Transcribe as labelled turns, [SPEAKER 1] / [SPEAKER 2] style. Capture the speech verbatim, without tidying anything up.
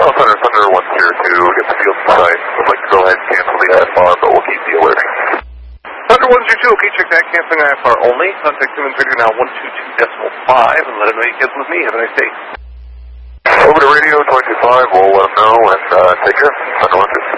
[SPEAKER 1] Thunder, Thunder one zero two, get the field site. Would like to go ahead and cancel the I F R, but we'll keep the alerting.
[SPEAKER 2] Thunder one zero two, okay, check that, canceling I F R only. Contact Siemens Radio now one two two decimal five, and let him know you cancel with me. Have a nice day.
[SPEAKER 1] Over to radio twenty-two five, we'll let him know, and uh, take care. Thunder one two.